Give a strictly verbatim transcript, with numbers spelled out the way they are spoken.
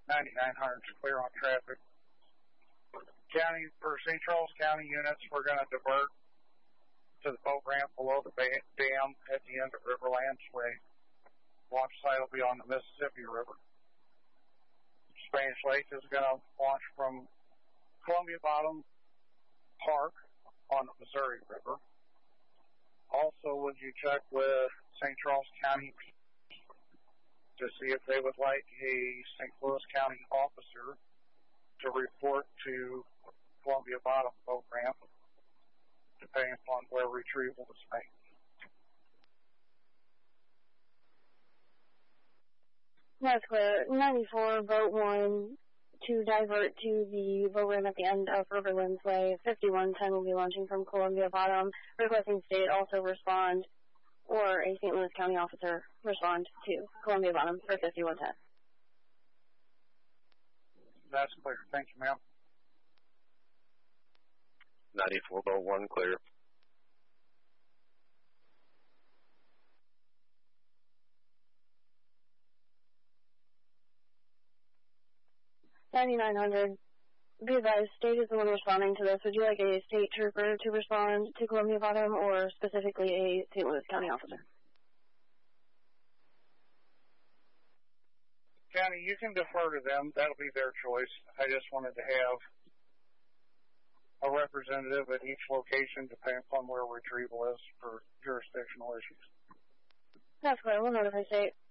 ninety-nine hundred is clear on traffic. County, for Saint Charles County units, we're going to divert to the boat ramp below the dam at the end of Riverlands Way. Launch site will be on the Mississippi River. Spanish Lake is going to launch from Columbia Bottom Park on the Missouri River. Also, would you check with Saint Charles County to see if they would like a Saint Louis County officer to report to Columbia Bottom boat ramp, depending upon where retrieval is made. That's clear. ninety-four, boat one, to divert to the boat ramp at the end of Riverlands Way. fifty-one ten will be launching from Columbia Bottom, requesting state also respond, or a Saint Louis County officer respond to Columbia Bottom for fifty-one ten. That's clear. Thank you, ma'am. ninety-four, boat one, clear. ninety-nine hundred, be advised, state is the one responding to this. Would you like a state trooper to respond to Columbia Bottom, or specifically a Saint Louis County officer? County, you can defer to them. That'll be their choice. I just wanted to have a representative at each location, depending upon where retrieval is for jurisdictional issues. That's clear. We'll notify state.